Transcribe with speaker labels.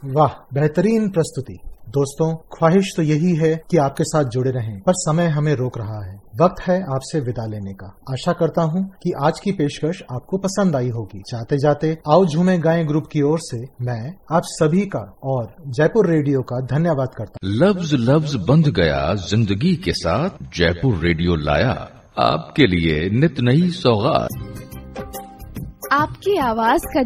Speaker 1: वाह, बेहतरीन प्रस्तुति। दोस्तों, ख्वाहिश तो यही है कि आपके साथ जुड़े रहें, पर समय हमें रोक रहा है। वक्त है आपसे विदा लेने का। आशा करता हूं कि आज की पेशकश आपको पसंद आई होगी। जाते जाते आओ झूमे गाएं ग्रुप की ओर से मैं आप सभी का और जयपुर रेडियो का धन्यवाद करता हूं।
Speaker 2: लफ्ज लफ्ज बंध गया जिंदगी के साथ, जयपुर रेडियो लाया आपके लिए नित नई सौगात।
Speaker 3: आपकी आवाज का